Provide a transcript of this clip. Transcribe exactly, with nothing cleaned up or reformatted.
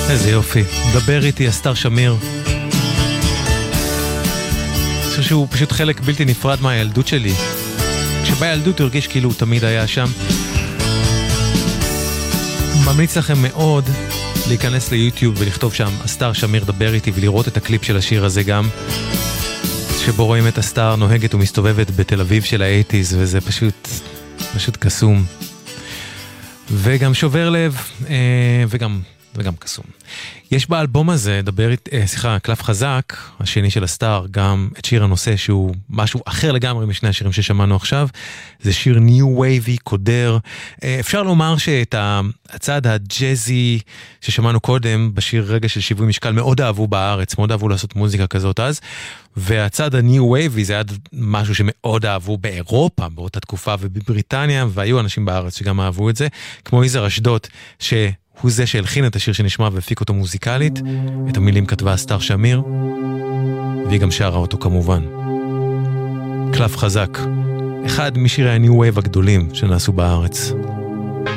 איזה יופי, דבר איתי אסתר שמיר. אני חושב שהוא פשוט חלק בלתי נפרד מהילדות שלי. כשבילדות הוא הרגיש כאילו הוא תמיד היה שם. ממליץ לכם מאוד להיכנס ליוטיוב ולכתוב שם אסתר שמיר דבר איתי ולראות את הקליפ של השיר הזה גם, שבו רואים את אסתר נוהגת ומסתובבת בתל אביב של ה-שמונים, וזה פשוט פשוט קסום וגם שובר לב וגם וגם קסום. יש באלבום הזה, דבר, אה, סליחה, קלף חזק, השני של הסטאר, גם את שיר הנושא שהוא משהו אחר לגמרי משני השירים ששמענו עכשיו. זה שיר New Wavy, קודר. אה, אפשר לומר שאת הצד הג'זי ששמענו קודם, בשיר רגע של שיווי משקל, מאוד אהבו בארץ, מאוד אהבו לעשות מוזיקה כזאת אז, והצד ה-New Wavy זה היה משהו שמאוד אהבו באירופה, באותה תקופה ובבריטניה, והיו אנשים בארץ שגם אהבו את זה, כמו יזהר אשדוד, ש... הוא זה שהלחין את השיר שנשמע והפיק אותו מוזיקלית, את המילים כתבה אסתר שמיר, והיא גם שרה אותו כמובן. קלף חזק, אחד משירי הניו וייב הגדולים שנעשו בארץ.